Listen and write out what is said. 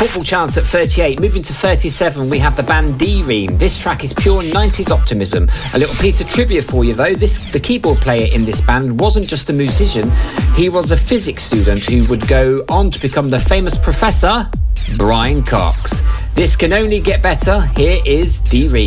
Football Chance at 38. Moving to 37, we have the band D-Ream. This track is pure 90s optimism. A little piece of trivia for you, though. The keyboard player in this band wasn't just a musician. He was a physics student who would go on to become the famous Professor Brian Cox. This can only get better. Here is D-Ream.